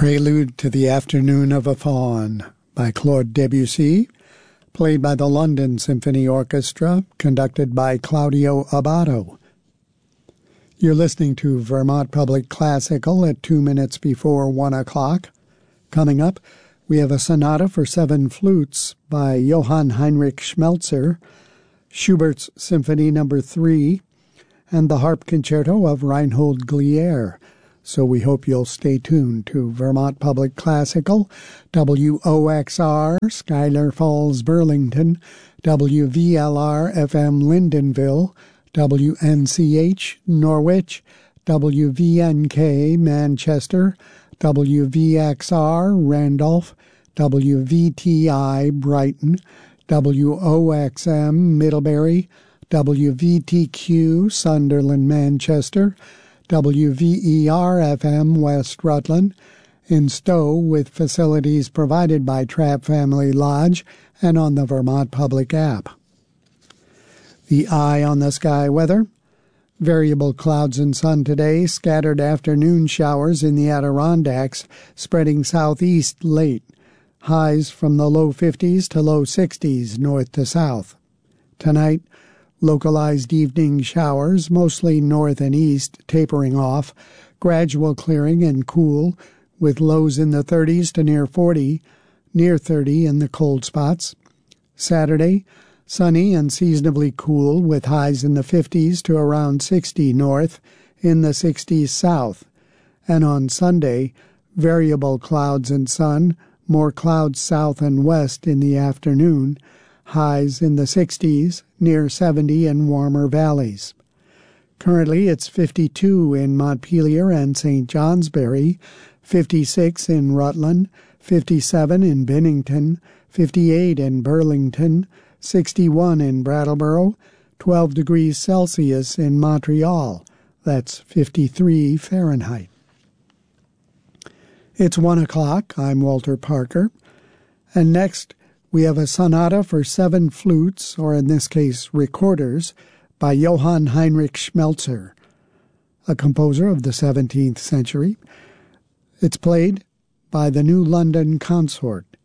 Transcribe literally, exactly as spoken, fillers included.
Prelude to the Afternoon of a Faun by Claude Debussy, played by the London Symphony Orchestra, conducted by Claudio Abbado. You're listening to Vermont Public Classical at two minutes before one o'clock. Coming up, we have a sonata for seven flutes by Johann Heinrich Schmelzer, Schubert's Symphony Number three, and the harp concerto of Reinhold Glier. So we hope you'll stay tuned to Vermont Public Classical, W O X R, Schuyler Falls, Burlington, W V L R F M, Lyndonville, W N C H, Norwich, W V N K, Manchester, W V X R, Randolph, W V T I, Brighton, W O X M, Middlebury, W V T Q, Sunderland, Manchester, W V E R F M, West Rutland, in Stowe, with facilities provided by Trapp Family Lodge and on the Vermont Public app. The eye on the sky weather: variable clouds and sun today, scattered afternoon showers in the Adirondacks, spreading southeast late. Highs from the low fifties to low sixties, north to south. Tonight, localized evening showers, mostly north and east, tapering off, gradual clearing and cool, with lows in the thirties to near forty, near thirty in the cold spots. Saturday, sunny and seasonably cool, with highs in the fifties to around sixty north, in the sixties south. And on Sunday, variable clouds and sun, more clouds south and west in the afternoon, highs in the sixties, near seventy in warmer valleys. Currently it's fifty-two in Montpelier and Saint Johnsbury, fifty-six in Rutland, fifty-seven in Bennington, fifty-eight in Burlington, sixty-one in Brattleboro, twelve degrees Celsius in Montreal. That's fifty-three Fahrenheit. It's one o'clock. I'm Walter Parker. And next, we have a sonata for seven flutes, or in this case, recorders, by Johann Heinrich Schmelzer, a composer of the seventeenth century. It's played by the New London Consort.